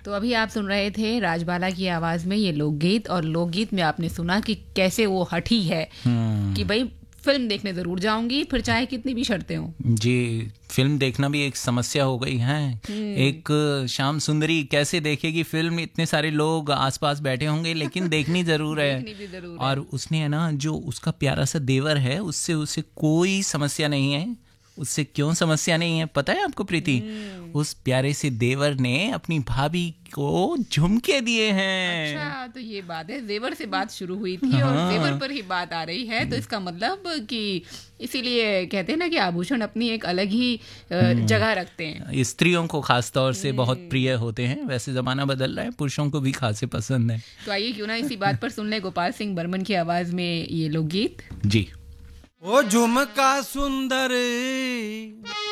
तो अभी आप सुन रहे थे राजबाला की आवाज में ये लोकगीत, और लोकगीत में आपने सुना कि कैसे वो हठी है कि भाई फिल्म देखने जरूर जाऊंगी, फिर चाहे कितनी भी शर्तें हों। जी, फिल्म देखना भी एक समस्या हो गई है। एक श्याम सुंदरी कैसे देखेगी फिल्म, इतने सारे लोग आसपास बैठे होंगे, लेकिन देखनी जरूर है। देखनी भी जरूर है। और उसने है ना, जो उसका प्यारा सा देवर है, उससे उसे कोई समस्या नहीं है। उससे क्यों समस्या नहीं है पता है आपको प्रीति? उस प्यारे से देवर ने अपनी भाभी को झुमके दिए हैं। अच्छा, तो ये बात है, जेवर से बात शुरू हुई थी और जेवर पर ही बात आ रही है, तो इसका मतलब कि इसीलिए कहते हैं ना कि आभूषण अपनी एक अलग ही जगह रखते हैं, स्त्रियों को खास तौर से बहुत प्रिय होते हैं। वैसे जमाना बदल रहा है, पुरुषों को भी खासे पसंद है। तो आइए क्यों ना इसी बात पर सुन ले गोपाल सिंह बर्मन की आवाज में ये लोकगीत। जी। ओ झुमका सुंदर